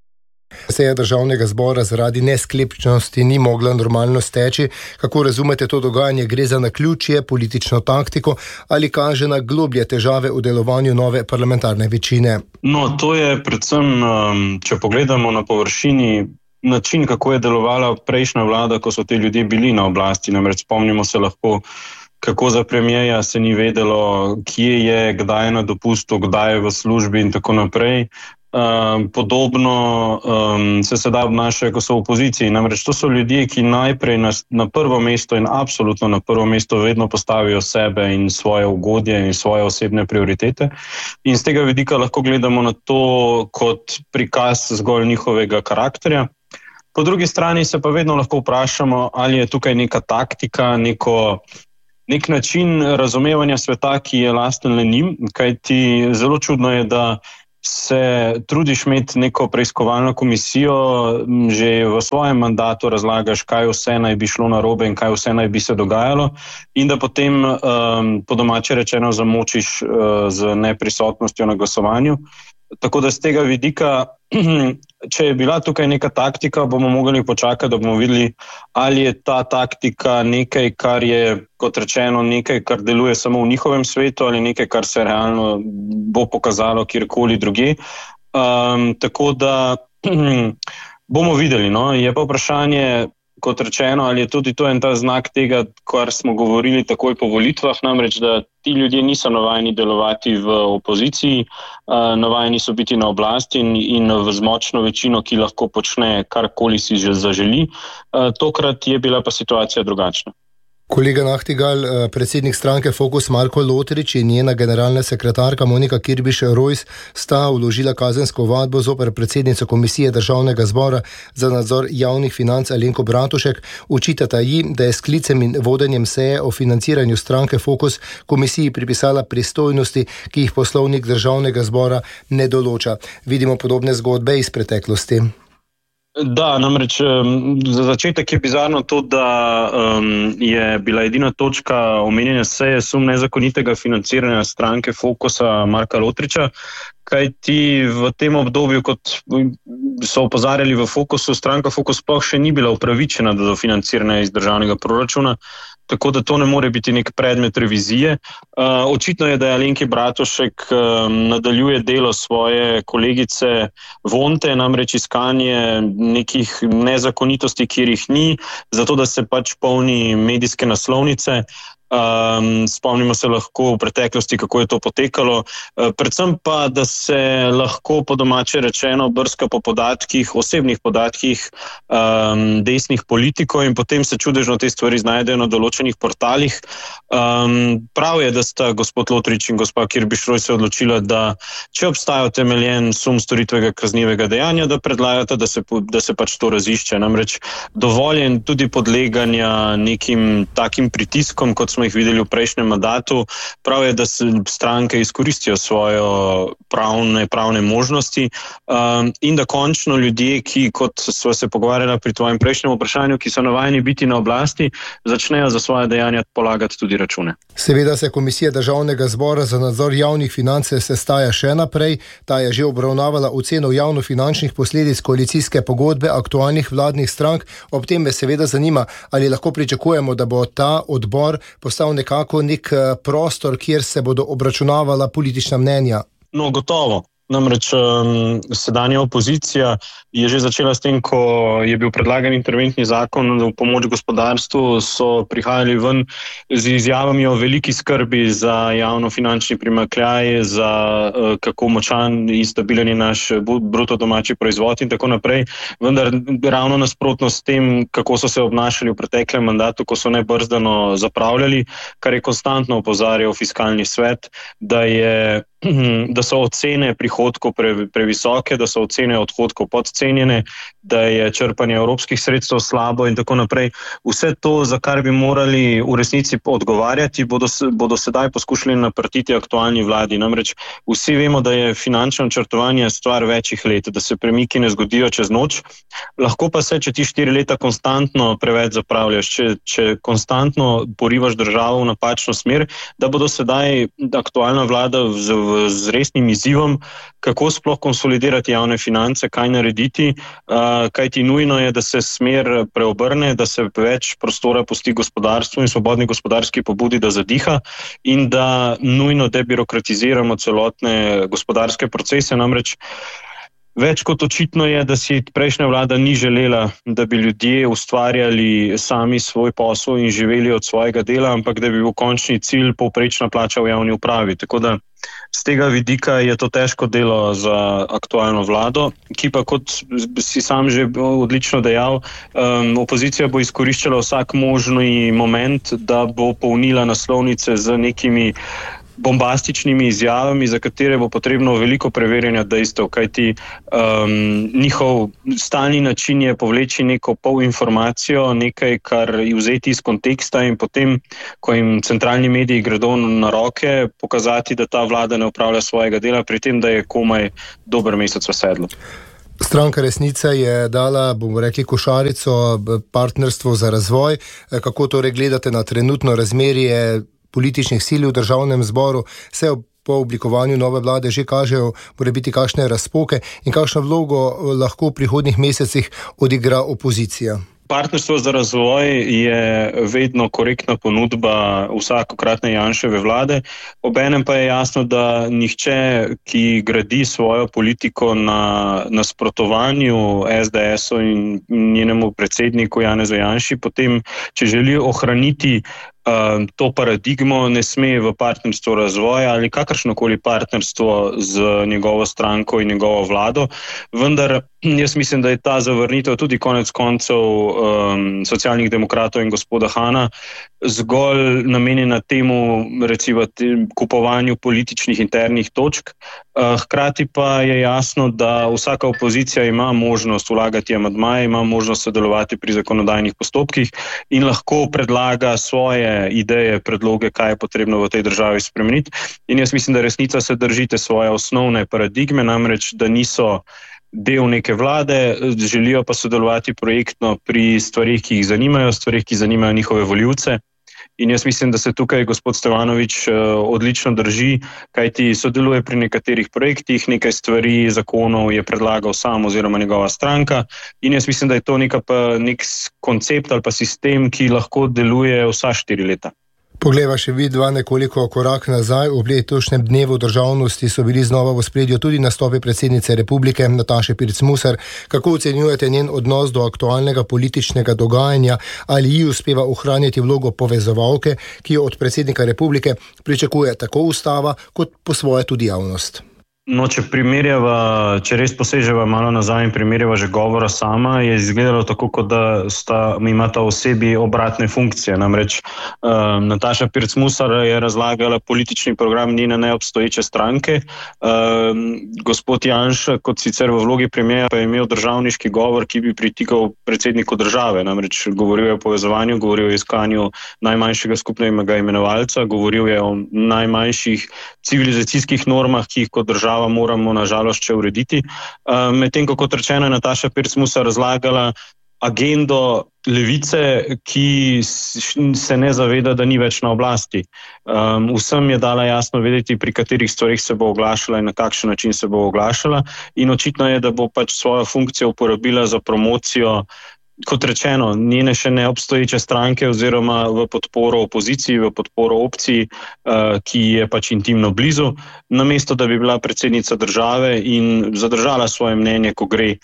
Seja državnega zbora zaradi nesklepčnosti ni mogla normalno steči. Kako razumete to dogajanje? Gre za naključje, politično taktiko ali kaže na globlje težave v delovanju nove parlamentarne večine? No, to je predvsem, če pogledamo na površini, način, kako je delovala prejšnja vlada, ko so te ljudje bili na oblasti. Namreč spomnimo se lahko, kako za premijeja se ni vedelo, kje je, kdaj je na dopustu, kdaj je v službi in tako naprej. Uh, podobno um, se sedaj obnašajo, ko so v opoziciji. Namreč to so ljudje, ki najprej na, na prvo mesto in absolutno na prvo mesto vedno postavijo sebe in svoje ugodje in svoje osebne prioritete. In z tega vidika lahko gledamo na to kot prikaz zgolj njihovega karakterja. Po drugi strani se pa vedno lahko vprašamo, ali je tukaj neka taktika, neko, nek način razumevanja sveta, ki je lasten le njim, kajti zelo čudno je, da se trudiš imeti neko preiskovalno komisijo, že v svojem mandatu razlagaš, kaj vse naj bi šlo narobe in kaj vse naj bi se dogajalo in da potem um, po domače rečeno zamočiš uh, z neprisotnostjo na glasovanju. Tako da z tega vidika, če je bila tukaj neka taktika, bomo mogli počakati, da bomo videli, ali je ta taktika nekaj, kar je, kot rečeno, nekaj, kar deluje samo v njihovem svetu ali nekaj, kar se realno bo pokazalo kjerkoli drugje. Um, tako da bomo videli. No? Je pa vprašanje, kot rečeno, ali je tudi to en ta znak tega, kar smo govorili takoj po volitvah, namreč, da ti ljudje niso navajeni delovati v opoziciji, uh, navajeni so biti na oblasti in, in v zmočno večino, ki lahko počne karkoli si že zaželi. Uh, tokrat je bila pa situacija drugačna. Kolega Nahtigal, predsednik stranke Fokus Marko Lotrič in njena generalna sekretarka Monika Kirbiš-Rojs sta vložila kazensko ovadbo zoper predsednico Komisije Državnega zbora za nadzor javnih financ Alenko Bratušek. Očitata ji, da je s sklicem in vodenjem seje o financiranju stranke Fokus komisiji pripisala pristojnosti, ki jih poslovnik Državnega zbora ne določa. Vidimo podobne zgodbe iz preteklosti. Da, namreč za začetek je bizarno to, da um, je bila edina točka omenjene seje sum nezakonitega financiranja stranke Fokusa Marka Lotriča, kaj ti v tem obdobju, kot so opozarjali v Fokusu, stranka Fokus sploh še ni bila upravičena do financiranja iz državnega proračuna, tako da to ne more biti nek predmet revizije. Uh, očitno je, da je Alenki Bratušek um, nadaljuje delo svoje kolegice Vonte, namreč iskanje nekih nezakonitosti, kjer jih ni, zato da se pač polni medijske naslovnice. Um, spomnimo se lahko v preteklosti, kako je to potekalo, uh, predvsem pa, da se lahko po domače rečeno brska po podatkih, osebnih podatkih um, desnih politikov in potem se čudežno te stvari znajdejo na določenih portalih. Um, prav je, da sta gospod Lotrič in gospa Kirbiš-Rojs se odločila, da če obstaja utemeljen sum storitvega kaznivega dejanja, da predlagata, da se, da se pač to razišče. Namreč dovoljen tudi podleganja nekim takim pritiskom, kot smo jih videli v prejšnjem mandatu. Prav je, da se stranke izkoristijo svojo pravne, pravne možnosti um, in da končno ljudje, ki, kot so se pogovarjali pri tvojem prejšnjem vprašanju, ki so navajeni biti na oblasti, začnejo za svoje dejanja polagati tudi račune. Seveda se Komisija Državnega zbora za nadzor javnih financ sestaja še naprej. Ta je že obravnavala oceno javnofinančnih posledic koalicijske pogodbe aktualnih vladnih strank. Ob tem me seveda zanima, ali lahko pričakujemo, da bo ta odbor postal nekako nek prostor, kjer se bodo obračunavala politična mnenja. No, gotovo. Namreč um, sedanja opozicija je že začela s tem, ko je bil predlagan interventni zakon v pomoč gospodarstvu, so prihajali ven z izjavami o veliki skrbi za javnofinančni primanjkljaj, za uh, kako močan in stabilen je naš bruto domači proizvod in tako naprej. Vendar ravno nasprotno s tem, kako so se obnašali v preteklem mandatu, ko so nebrzdano zapravljali, kar je konstantno opozarjal Fiskalni svet, da je da so ocene prihodkov pre, previsoke, da so ocene odhodkov podcenjene, da je črpanje evropskih sredstev slabo in tako naprej. Vse to, za kar bi morali v resnici odgovarjati, bodo, bodo sedaj poskušali naprtiti aktualni vladi. Namreč vsi vemo, da je finančno načrtovanje stvar večjih let, da se premiki ne zgodijo čez noč. Lahko pa se, če ti štiri leta konstantno preveč zapravljaš, če, če konstantno porivaš državo v napačno smer, da bodo sedaj aktualna vlada v, v z resnim izzivom, kako sploh konsolidirati javne finance, kaj narediti, uh, kajti nujno je, da se smer preobrne, da se več prostora pusti gospodarstvu in svobodni gospodarski pobudi, da zadiha in da nujno debirokratiziramo celotne gospodarske procese. Namreč več kot očitno je, da si prejšnja vlada ni želela, da bi ljudje ustvarjali sami svoj posel in živeli od svojega dela, ampak da bi bil končni cilj povprečna plača v javni upravi. Tako da z tega vidika je to težko delo za aktualno vlado, ki pa, kot si sam že odlično dejal, um, opozicija bo izkoriščala vsak možni moment, da bo polnila naslovnice z nekimi bombastičnimi izjavami, za katere bo potrebno veliko preverjanja dejstev, kajti um, njihov stalni način je povleči neko polinformacijo, nekaj, kar je vzeti iz konteksta in potem, ko jim centralni mediji gredo na roke, pokazati, da ta vlada ne opravlja svojega dela, pri tem, da je komaj dober mesec v sedlu. Stranka Resnica je dala, bomo rekli, košarico partnerstvo za razvoj. Kako torej gledate na trenutno razmerje političnih sil v državnem zboru? Se po oblikovanju nove vlade že kažejo morebiti kakšne razpoke in kakšno vlogo lahko v prihodnjih mesecih odigra opozicija? Partnerstvo za razvoj je vedno korektna ponudba vsakokratne Janševe vlade, obenem pa je jasno, da nihče, ki gradi svojo politiko na nasprotovanju es de esu in njenemu predsedniku Janezu Janši, potem, če želi ohraniti Uh, to paradigmo, ne sme v partnerstvo razvoja ali kakršnokoli partnerstvo z njegovo stranko in njegovo vlado. Vendar jaz mislim, da je ta zavrnitev tudi konec koncev um, socialnih demokratov in gospoda Hana zgolj namenjena temu, recimo, tem, kupovanju političnih internih točk. Hkrati pa je jasno, da vsaka opozicija ima možnost vlagati amandmaje, ima možnost sodelovati pri zakonodajnih postopkih in lahko predlaga svoje ideje, predloge, kaj je potrebno v tej državi spremeniti. In jaz mislim, da resnica se držite svoje osnovne paradigme, namreč, da niso del neke vlade, želijo pa sodelovati projektno pri stvarih, ki jih zanimajo, stvarih, ki zanimajo njihove volivce. In jaz mislim, da se tukaj gospod Stevanović odlično drži, kajti sodeluje pri nekaterih projektih, nekaj stvari, zakonov je predlagal sam oziroma njegova stranka. In jaz mislim, da je to neka pa nek koncept ali pa sistem, ki lahko deluje vsa štiri leta. Poglejva še vidva nekoliko korak nazaj. V letošnjem dnevu državnosti so bili znova v ospredju tudi nastopi predsednice republike Nataše Pirc Musar. Kako ocenjujete njen odnos do aktualnega političnega dogajanja? Ali ji uspeva ohranjati vlogo povezovalke, ki jo od predsednika republike pričakuje tako ustava kot po svoje tudi javnost? No, če primerjava, če res poseževa malo nazaj in primerjava že govora sama, je izgledalo tako, kot da sta, imata osebi obratne funkcije. Namreč um, Nataša Pirc Musar je razlagala politični program njene neobstoječe stranke. Um, gospod Janša, kot sicer v vlogi premierja, pa je imel državniški govor, ki bi pritikal predsedniku države. Namreč govoril je o povezovanju, govoril je o iskanju najmanjšega skupnega imenovalca, govoril je o najmanjših civilizacijskih normah, ki jih kot država moramo nažalost še urediti. Medtem ko, kot rečeno, je Nataša Pirc Musar razlagala agendo levice, ki se ne zaveda, da ni več na oblasti. Vsem je dala jasno vedeti, pri katerih stvarih se bo oglašala in na kakšen način se bo oglašala, in očitno je, da bo pač svojo funkcijo uporabila za promocijo, kot rečeno, njene še neobstoječe stranke oziroma v podporo opoziciji, v podporo opciji, ki je pač intimno blizu, namesto da bi bila predsednica države in zadržala svoje mnenje, ko gre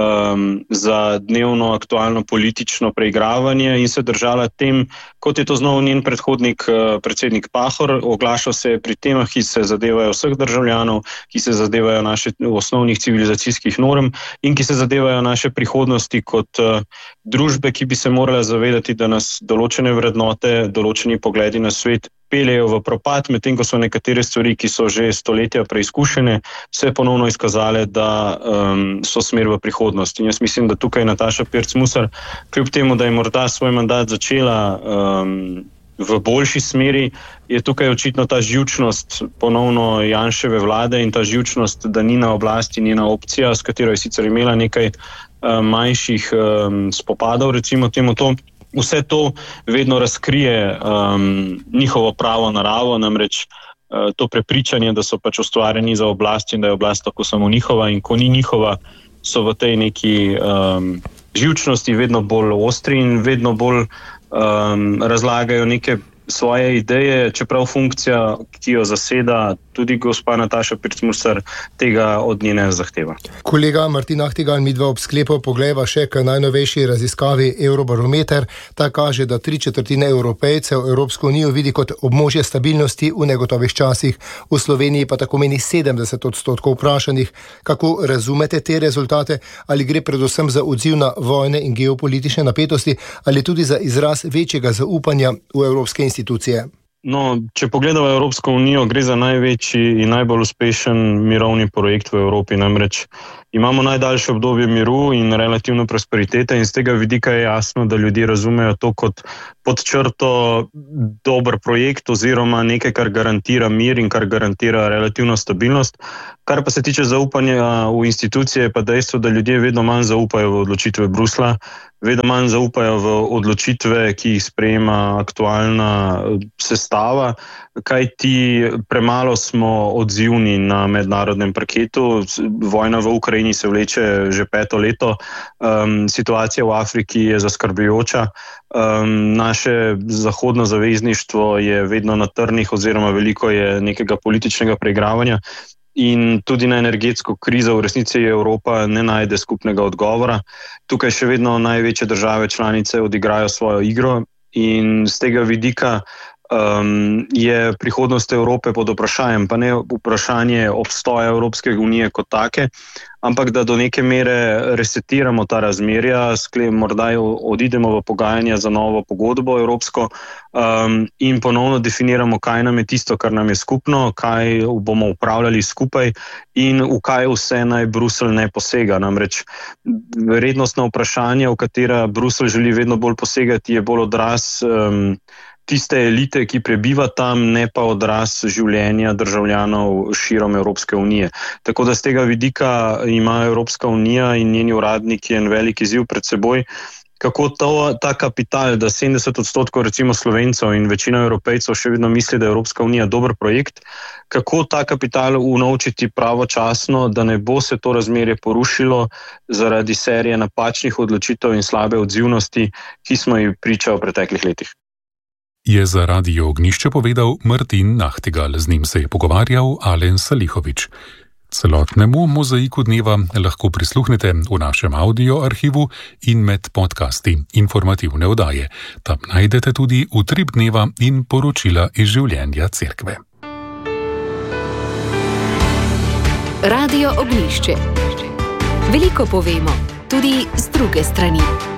um, za dnevno aktualno politično preigravanje in se držala tem, kot je to znal njen predhodnik, predsednik Pahor. Oglašal se je pri temah, ki se zadevajo vseh državljanov, ki se zadevajo naše osnovnih civilizacijskih norm in ki se zadevajo naše prihodnosti kot uh, družbe, ki bi se morale zavedati, da nas določene vrednote, določeni pogledi na svet peljejo v propad, medtem ko so nekatere stvari, ki so že stoletja preizkušene, se ponovno izkazale, da um, so smer v prihodnost. In jaz mislim, da tukaj Nataša Pirc Musar, kljub temu, da je morda svoj mandat začela um, v boljši smeri, je tukaj očitno ta živčnost ponovno Janševe vlade in ta živčnost, da ni na oblasti njena opcija, s katero je sicer imela nekaj um, manjših um, spopadov, recimo temu to. Vse to vedno razkrije um, njihovo pravo naravo, namreč uh, to prepričanje, da so pač ustvarjeni za oblast in da je oblast tako samo njihova, in ko ni njihova, so v tej neki um, živčnosti vedno bolj ostri in vedno bolj um, razlagajo neke svoje ideje, čeprav funkcija, ki jo zaseda tudi gospa Nataša Pirc Musar, tega od nje ne zahteva. Kolega Martin Ahtigal, midva ob sklepu poglejva še k najnovejši raziskavi Eurobarometer. Ta kaže, da tri četrtine Evropejcev Evropsko unijo vidi kot območje stabilnosti v negotovih časih. V Sloveniji pa tako meni sedemdeset odstotkov vprašanih. Kako razumete te rezultate? Ali gre predvsem za odziv na vojne in geopolitične napetosti ali tudi za izraz večjega zaupanja v evropske institucije? No, če pogledamo Evropsko unijo, gre za največji in najbolj uspešen mirovni projekt v Evropi. Namreč imamo najdaljše obdobje miru in relativno prosperitete in z tega vidika je jasno, da ljudje razumejo to kot pod črto dober projekt oziroma nekaj, kar garantira mir in kar garantira relativno stabilnost. Kar pa se tiče zaupanja v institucije, pa dejstvo, da ljudje vedno manj zaupajo v odločitve Bruslja, vedno manj zaupajo v odločitve, ki jih sprejema aktualna sestava, kajti premalo smo odzivni na mednarodnem parketu. Vojna v Ukrajini se vleče že peto leto, um, situacija v Afriki je zaskrbljujoča, um, naše zahodno zavezništvo je vedno na trnih oziroma veliko je nekega političnega preigravanja. In tudi na energetsko krizo v resnici Evropa ne najde skupnega odgovora. Tukaj še vedno največje države članice odigrajo svojo igro in z tega vidika um, je prihodnost Evrope pod vprašanjem, pa ne vprašanje obstoja Evropske unije kot take, ampak da do neke mere resetiramo ta razmerja, sklep, morda odidemo v pogajanja za novo pogodbo evropsko um, in ponovno definiramo, kaj nam je tisto, kar nam je skupno, kaj bomo upravljali skupaj in v kaj vse naj Bruselj ne posega. Namreč vrednostna vprašanja, v katera Bruselj želi vedno bolj posegati, je bolj odraz um, tiste elite, ki prebiva tam, ne pa odraz življenja državljanov širom Evropske unije. Tako da z tega vidika ima Evropska unija in njeni uradniki en velik izziv pred seboj, kako to, ta kapital, da sedemdeset odstotkov recimo Slovencev in večina Evropejcev še vedno misli, da je Evropska unija dober projekt, kako ta kapital unovčiti pravočasno, da ne bo se to razmerje porušilo zaradi serije napačnih odločitev in slabe odzivnosti, ki smo jih priča v preteklih letih. Je za Radio Ognjišče povedal Martin Nachtigal, z njim se je pogovarjal Alen Salihovič. Celotnemu mozaiku dneva lahko prisluhnete v našem audio arhivu in med podcasti informativne oddaje. Tam najdete tudi utrip dneva in poročila iz življenja cerkve. Radio Ognjišče. Veliko povemo, tudi z druge strani.